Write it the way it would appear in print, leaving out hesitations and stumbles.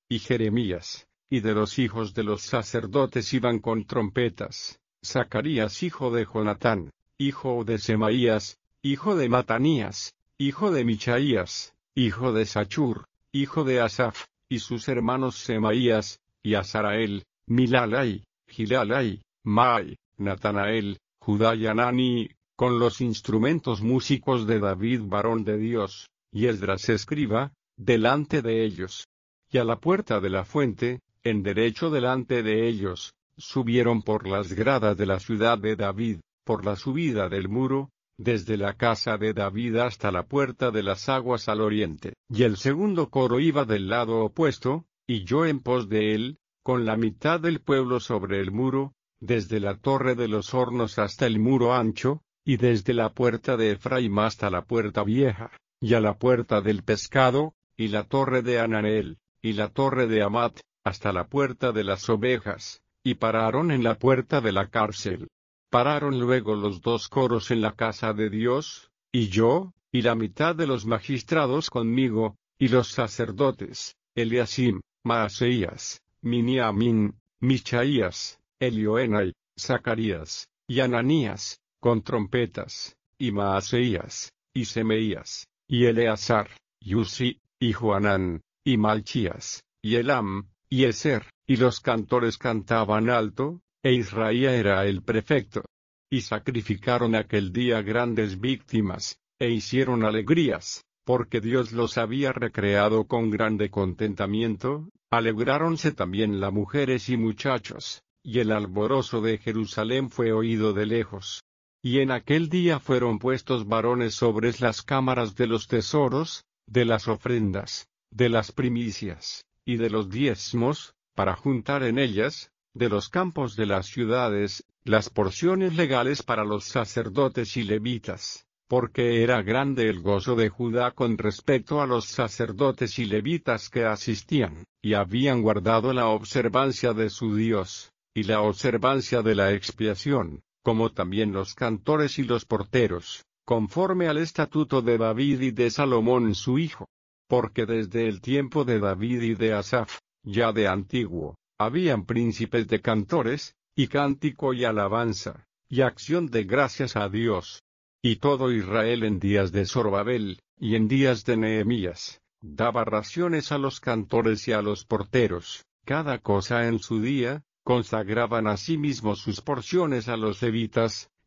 y Jeremías, y de los hijos de los sacerdotes iban con trompetas, Zacarías hijo de Jonatán, hijo de Semaías, hijo de Matanías, hijo de Michaías, hijo de Sachur, hijo de Asaf, y sus hermanos Semaías, y Azarael, Milalai, Gilalai, Mai, Natanael, Judá y Anani, con los instrumentos músicos de David varón de Dios, y Esdras escriba, delante de ellos. Y a la puerta de la fuente, en derecho delante de ellos, subieron por las gradas de la ciudad de David, por la subida del muro, desde la casa de David hasta la puerta de las aguas al oriente. Y el segundo coro iba del lado opuesto, y yo en pos de él, con la mitad del pueblo sobre el muro, desde la torre de los hornos hasta el muro ancho, y desde la puerta de Efraim hasta la puerta vieja, y a la puerta del pescado, y la torre de Ananel, y la torre de Amat, hasta la puerta de las ovejas, y pararon en la puerta de la cárcel. Pararon luego los dos coros en la casa de Dios, y yo, y la mitad de los magistrados conmigo, y los sacerdotes, Eliasim, Maaseías, Miniamín, Michaías, Elioenai, Zacarías, y Ananías, con trompetas, y Maaseías, y Semeías, y Eleazar, y Uzi, y Joanán, y Malchías, y Elam, y Ezer, y los cantores cantaban alto, e Israel era el prefecto. Y sacrificaron aquel día grandes víctimas, e hicieron alegrías, porque Dios los había recreado con grande contentamiento, alegráronse también las mujeres y muchachos, y el alborozo de Jerusalén fue oído de lejos. Y en aquel día fueron puestos varones sobre las cámaras de los tesoros, de las ofrendas, de las primicias, y de los diezmos, para juntar en ellas, de los campos de las ciudades, las porciones legales para los sacerdotes y levitas, porque era grande el gozo de Judá con respecto a los sacerdotes y levitas que asistían, y habían guardado la observancia de su Dios, y la observancia de la expiación, como también los cantores y los porteros, conforme al estatuto de David y de Salomón su hijo. Porque desde el tiempo de David y de Asaf, ya de antiguo, habían príncipes de cantores, y cántico y alabanza, y acción de gracias a Dios. Y todo Israel en días de Zorobabel, y en días de Nehemías, daba raciones a los cantores y a los porteros, cada cosa en su día, consagraban asimismo sus porciones a los levitas,